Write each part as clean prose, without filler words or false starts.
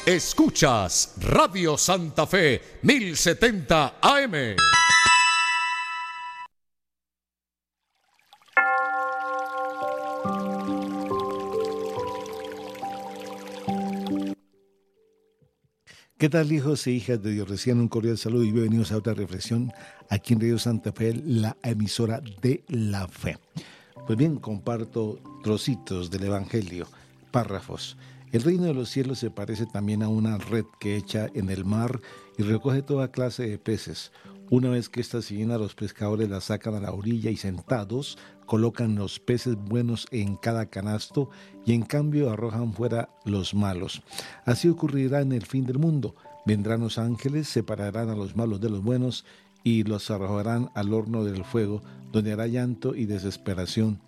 Escuchas Radio Santa Fe 1070 AM. ¿Qué tal, hijos e hijas de Dios? Reciban un cordial saludo y bienvenidos a otra reflexión aquí en Radio Santa Fe, la emisora de la fe. Pues bien, comparto trocitos del Evangelio, párrafos. El reino de los cielos se parece también a una red que echa en el mar y recoge toda clase de peces. Una vez que ésta se llena, los pescadores la sacan a la orilla y sentados colocan los peces buenos en cada canasto y en cambio arrojan fuera los malos. Así ocurrirá en el fin del mundo. Vendrán los ángeles, separarán a los malos de los buenos y los arrojarán al horno del fuego, donde hará llanto y desesperación.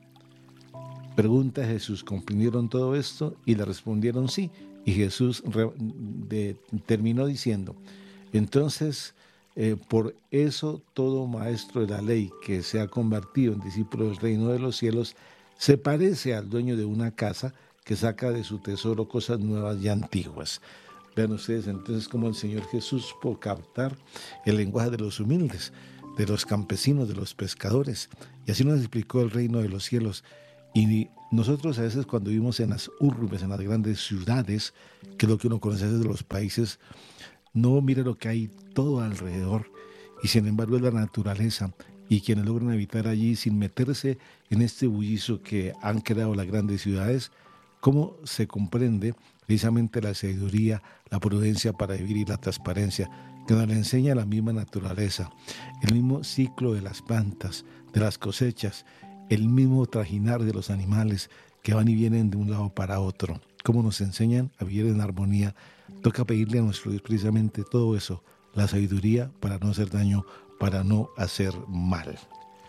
Pregunta Jesús, ¿comprendieron todo esto? Y le respondieron sí. Y Jesús terminó diciendo, entonces, por eso todo maestro de la ley que se ha convertido en discípulo del reino de los cielos se parece al dueño de una casa que saca de su tesoro cosas nuevas y antiguas. Vean ustedes entonces cómo el Señor Jesús pudo captar el lenguaje de los humildes, de los campesinos, de los pescadores. Y así nos explicó el reino de los cielos. Y nosotros a veces cuando vivimos en las urbes, en las grandes ciudades, que es lo que uno conoce desde los países, no mira lo que hay todo alrededor y sin embargo es la naturaleza y quienes logran habitar allí sin meterse en este bullicio que han creado las grandes ciudades, cómo se comprende precisamente la sabiduría, la prudencia para vivir y la transparencia que nos la enseña la misma naturaleza, el mismo ciclo de las plantas, de las cosechas, el mismo trajinar de los animales que van y vienen de un lado para otro, cómo nos enseñan a vivir en armonía. Toca pedirle a nuestro Dios precisamente todo eso, la sabiduría para no hacer daño, para no hacer mal.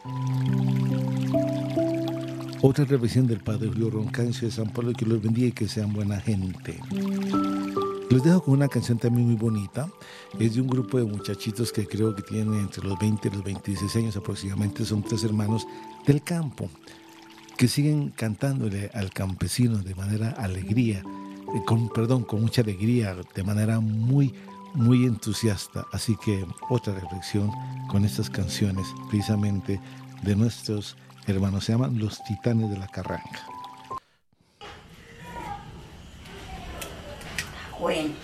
Otra reflexión del Padre Julio Roncancio de San Pablo, que los bendiga y que sean buena gente. Les dejo con una canción también muy bonita. Es de un grupo de muchachitos que creo que tienen entre los 20 y los 26 años aproximadamente. Son 3 hermanos del campo que siguen cantándole al campesino de manera alegría, con mucha alegría, de manera muy entusiasta. Así que otra reflexión con estas canciones precisamente de nuestros hermanos. Se llaman Los Titanes de la Carranga. Bueno.